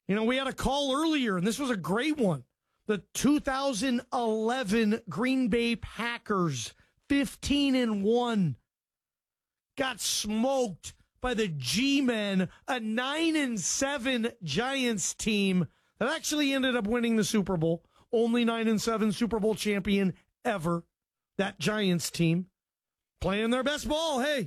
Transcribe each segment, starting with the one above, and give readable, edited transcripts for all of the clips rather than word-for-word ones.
You know, we had a call earlier, and this was a great one. The 2011 Green Bay Packers, 15-1, got smoked by the G-Men, a 9-7 Giants team that actually ended up winning the Super Bowl. Only 9-7 Super Bowl champion ever. That Giants team playing their best ball, hey.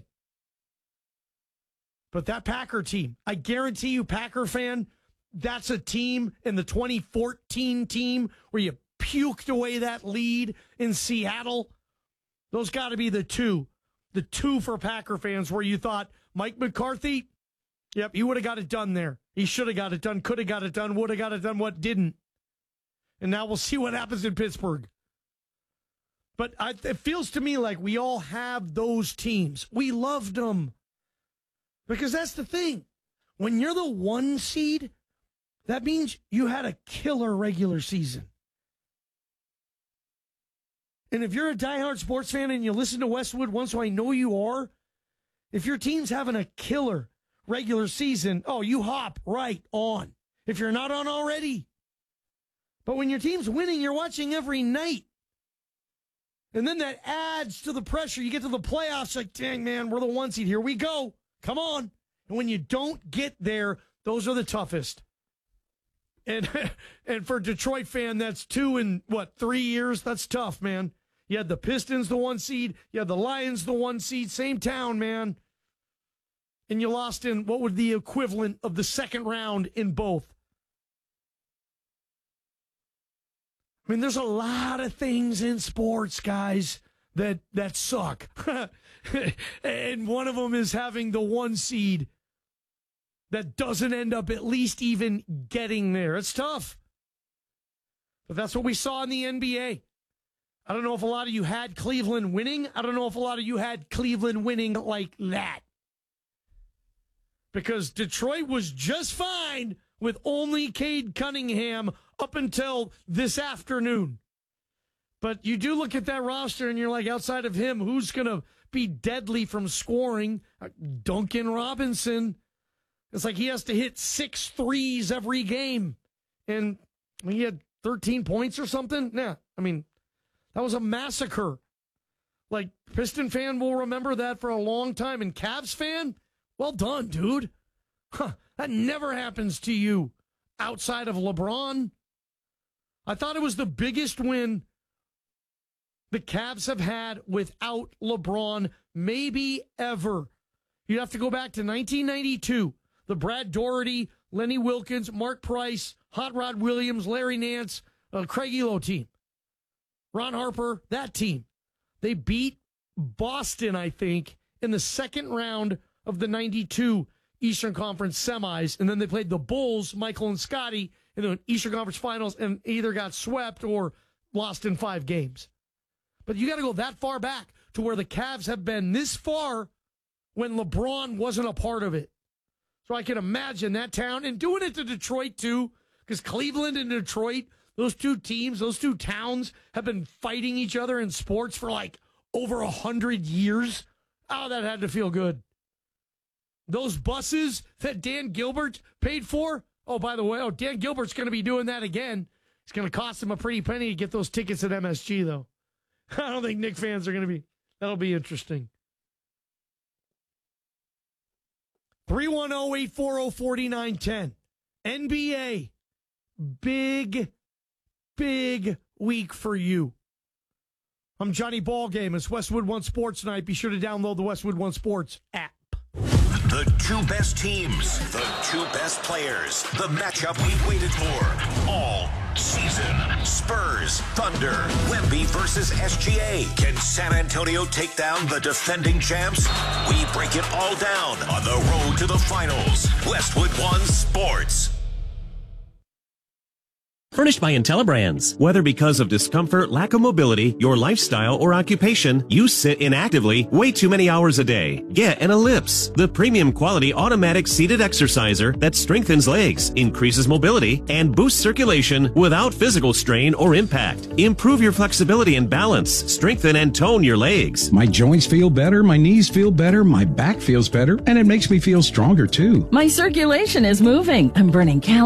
But that Packer team, I guarantee you, Packer fan, that's a team in the 2014 team where you puked away that lead in Seattle. Those got to be the two. The two for Packer fans where you thought Mike McCarthy, yep, he would have got it done there. He should have got it done, could have got it done, would have got it done, what didn't. And now we'll see what happens in Pittsburgh. But it feels to me like we all have those teams. We loved them. Because that's the thing. When you're the 1 seed, that means you had a killer regular season. And if you're a diehard sports fan and you listen to Westwood One, so I know you are, if your team's having a killer regular season, oh, you hop right on. If you're not on already. But when your team's winning, you're watching every night. And then that adds to the pressure. You get to the playoffs, like, dang, man, we're the 1 seed. Here we go. Come on. And when you don't get there, those are the toughest. And for a Detroit fan, that's 2 in, 3 years? That's tough, man. You had the Pistons, the 1 seed. You had the Lions, the 1 seed. Same town, man. And you lost in what would the equivalent of the second round in both. I mean, there's a lot of things in sports, guys, that suck. And one of them is having the 1 seed that doesn't end up at least even getting there. It's tough. But that's what we saw in the NBA. I don't know if a lot of you had Cleveland winning. I don't know if a lot of you had Cleveland winning like that. Because Detroit was just fine with only Cade Cunningham up until this afternoon. But you do look at that roster and you're like, outside of him, who's going to be deadly from scoring? Duncan Robinson. It's like he has to hit 6 threes every game. And he had 13 points or something. Yeah, I mean, that was a massacre. Like, Piston fan will remember that for a long time. And Cavs fan, well done, dude. That never happens to you outside of LeBron. I thought it was the biggest win the Cavs have had without LeBron, maybe ever. You'd have to go back to 1992. The Brad Daugherty, Lenny Wilkins, Mark Price, Hot Rod Williams, Larry Nance, Craig Elo team. Ron Harper, that team. They beat Boston, I think, in the second round of the 92 Eastern Conference semis. And then they played the Bulls, Michael and Scotty, in the Eastern Conference Finals and either got swept or lost in 5 games. But you got to go that far back to where the Cavs have been this far when LeBron wasn't a part of it. So I can imagine that town and doing it to Detroit too, because Cleveland and Detroit, those two teams, those two towns have been fighting each other in sports for like over 100 years. Oh, that had to feel good. Those buses that Dan Gilbert paid for. Oh, by the way, Dan Gilbert's going to be doing that again. It's going to cost him a pretty penny to get those tickets at MSG, though. I don't think Knicks fans are going to be. That'll be interesting. 310-840-4910. NBA. Big week for you. I'm Johnny Ballgame. It's Westwood One Sports Night. Be sure to download the Westwood One Sports app. The 2 best teams, the 2 best players, the matchup we've waited for all season. Spurs, Thunder, Wemby versus SGA. Can San Antonio take down the defending champs? We break it all down on the road to the finals. Westwood One Sports. Furnished by IntelliBrands. Whether because of discomfort, lack of mobility, your lifestyle, or occupation, you sit inactively way too many hours a day. Get an Ellipse, the premium quality automatic seated exerciser that strengthens legs, increases mobility, and boosts circulation without physical strain or impact. Improve your flexibility and balance. Strengthen and tone your legs. My joints feel better, my knees feel better, my back feels better, and it makes me feel stronger too. My circulation is moving. I'm burning calories.